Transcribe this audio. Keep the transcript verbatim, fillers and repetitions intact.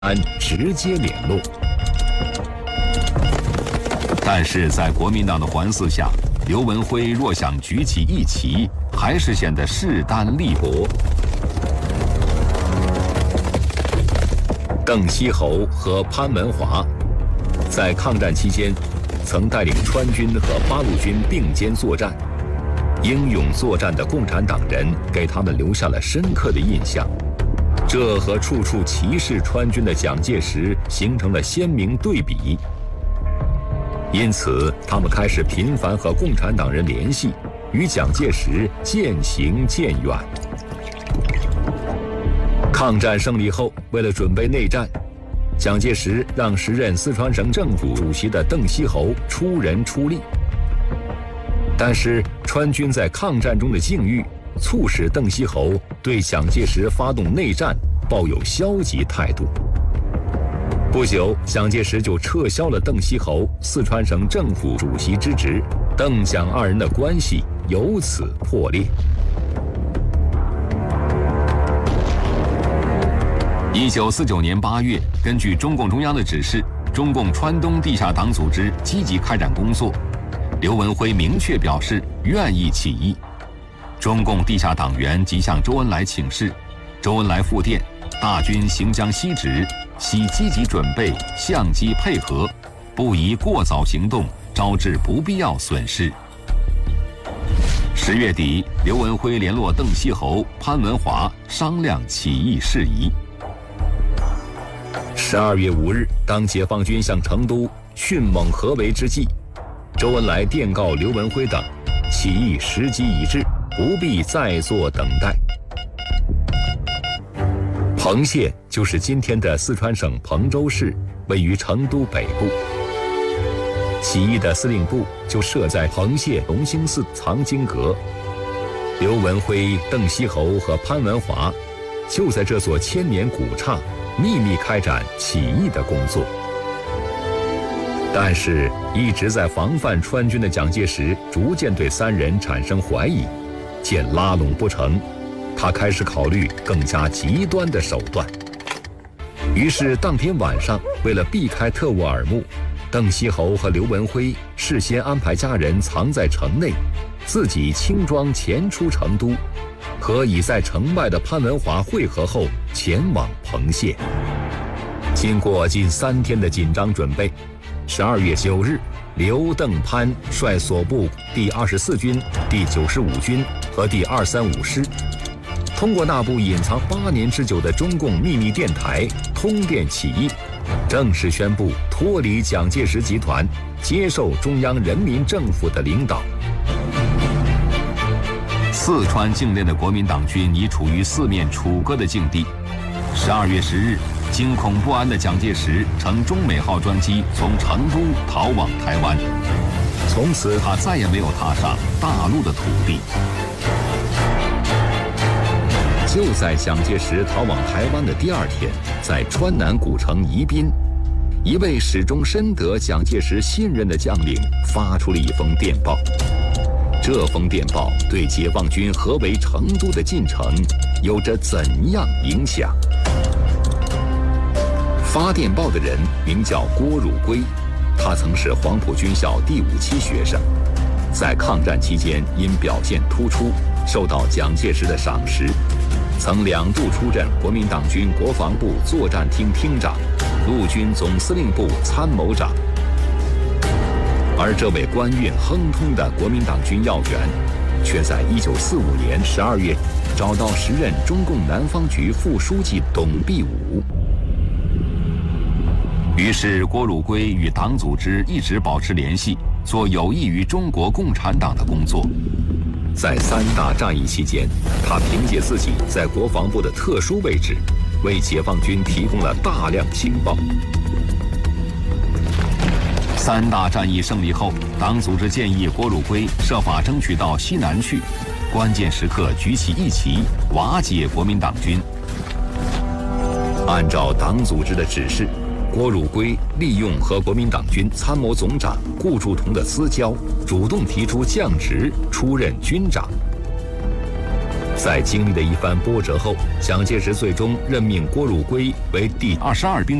安直接联络。但是在国民党的环伺下，刘文辉若想举起一旗，还是显得势单力薄。邓锡侯和潘文华在抗战期间，曾带领川军和八路军并肩作战，英勇作战的共产党人给他们留下了深刻的印象。这和处处歧视川军的蒋介石形成了鲜明对比。因此，他们开始频繁和共产党人联系，与蒋介石渐行渐远。抗战胜利后，为了准备内战，蒋介石让时任四川省政府主席的邓锡侯出人出力。但是，川军在抗战中的境遇，促使邓锡侯对蒋介石发动内战抱有消极态度。不久，蒋介石就撤销了邓锡侯四川省政府主席之职，邓蒋二人的关系由此破裂。一九四九年八月，根据中共中央的指示，中共川东地下党组织积极开展工作。刘文辉明确表示愿意起义。中共地下党员即向周恩来请示，周恩来复电：大军行将西止，需积极准备，相机配合，不宜过早行动，招致不必要损失。十月底，刘文辉联络邓锡侯、潘文华商量起义事宜。十二月五日，当解放军向成都迅猛合围之际，周恩来电告刘文辉等，起义时机已至，不必再做等待。彭县就是今天的四川省彭州市，位于成都北部。起义的司令部就设在彭县隆兴寺藏经阁。刘文辉、邓锡侯和潘文华就在这座千年古刹秘密开展起义的工作。但是一直在防范川军的蒋介石逐渐对三人产生怀疑，见拉拢不成，他开始考虑更加极端的手段。于是当天晚上，为了避开特务耳目，邓锡侯和刘文辉事先安排家人藏在城内，自己轻装前出成都，和已在城外的潘文华会合后前往彭县。经过近三天的紧张准备，十二月九日，刘邓潘率所部第二十四军、第九十五军和第二三五师，通过那部隐藏八年之久的中共秘密电台通电起义，正式宣布脱离蒋介石集团，接受中央人民政府的领导。四川境内的国民党军已处于四面楚歌的境地。十二月十日，惊恐不安的蒋介石乘中美号专机从成都逃往台湾，从此他再也没有踏上大陆的土地。就在蒋介石逃往台湾的第二天，在川南古城宜宾，一位始终深得蒋介石信任的将领发出了一封电报。这封电报对解放军合围成都的进程有着怎样影响？发电报的人名叫郭汝瑰，他曾是黄埔军校第五期学生，在抗战期间因表现突出，受到蒋介石的赏识，曾两度出任国民党军国防部作战厅厅长、陆军总司令部参谋长。而这位官运亨通的国民党军要员，却在一九四五年十二月找到时任中共南方局副书记董必武。于是郭汝瑰与党组织一直保持联系，做有益于中国共产党的工作。在三大战役期间，他凭借自己在国防部的特殊位置，为解放军提供了大量情报。三大战役胜利后，党组织建议郭汝瑰设法争取到西南去，关键时刻举起义旗，瓦解国民党军。按照党组织的指示，郭汝瑰利用和国民党军参谋总长顾祝同的私交，主动提出降职，出任军长。 在经历了一番波折后，蒋介石最终任命郭汝瑰为第二十二兵